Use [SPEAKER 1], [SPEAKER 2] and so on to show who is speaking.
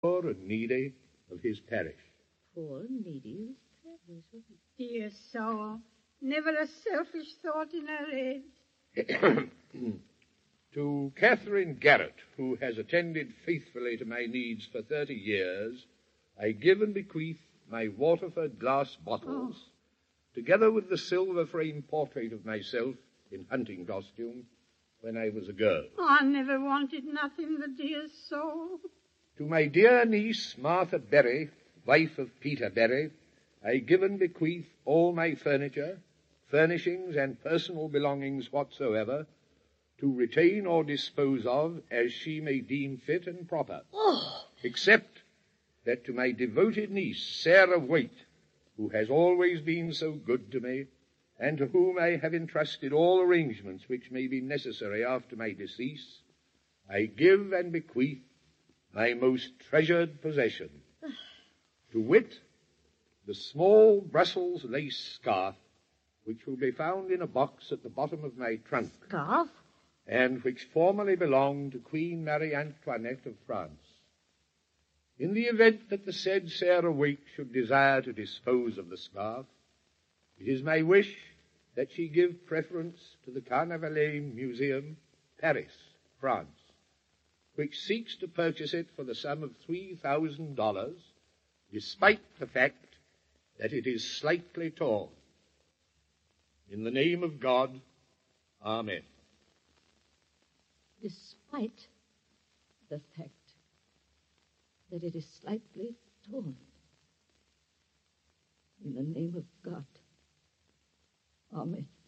[SPEAKER 1] poor and needy of his parish.
[SPEAKER 2] Poor and needy of his parish.
[SPEAKER 3] Dear soul, never a selfish thought in her head.
[SPEAKER 1] To Catherine Garrett, who has attended faithfully to my needs for 30 years, I give and bequeath my Waterford glass bottles, together with the silver-framed portrait of myself in hunting costume when I was a girl.
[SPEAKER 3] I never wanted nothing, the dear soul.
[SPEAKER 1] To my dear niece, Martha Berry, wife of Peter Berry, I give and bequeath all my furniture, furnishings, and personal belongings whatsoever, to retain or dispose of as she may deem fit and proper, except that to my devoted niece, Sarah Waite, who has always been so good to me, and to whom I have entrusted all arrangements which may be necessary after my decease, I give and bequeath my most treasured possession, to wit, the small Brussels lace scarf, which will be found in a box at the bottom of my trunk.
[SPEAKER 2] Scarf?
[SPEAKER 1] And which formerly belonged to Queen Marie Antoinette of France. In the event that the said Sarah Waite should desire to dispose of the scarf, it is my wish that she give preference to the Carnavalet Museum, Paris, France, which seeks to purchase it for the sum of $3,000, despite the fact that it is slightly torn. In the name of God, Amen.
[SPEAKER 2] Despite the fact that it is slightly torn. In the name of God. Amen.